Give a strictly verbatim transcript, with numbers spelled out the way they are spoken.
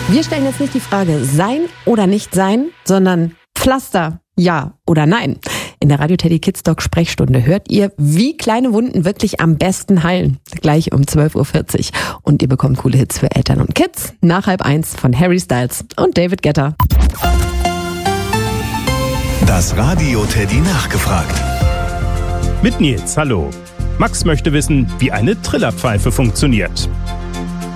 Wir stellen jetzt nicht die Frage sein oder nicht sein, sondern Pflaster, ja oder nein. In der Radio Teddy Kids Dog Sprechstunde hört ihr, wie kleine Wunden wirklich am besten heilen. Gleich um zwölf Uhr vierzig. Und ihr bekommt coole Hits für Eltern und Kids nach halb eins von Harry Styles und David Guetta. Das Radio Teddy nachgefragt. Mit Nils, hallo. Max möchte wissen, wie eine Trillerpfeife funktioniert.